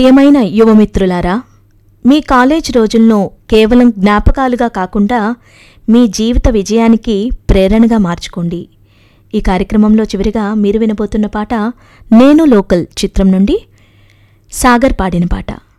ప్రియమైన యువమిత్రులారా, మీ కాలేజ్ రోజులను కేవలం జ్ఞాపకాలుగా కాకుండా మీ జీవిత విజయానికి ప్రేరణగా మార్చుకోండి. ఈ కార్యక్రమంలో చివరిగా మీరు వినబోతున్న పాట నేను లోకల్ చిత్రం నుండి సాగర్ పాడిన పాట.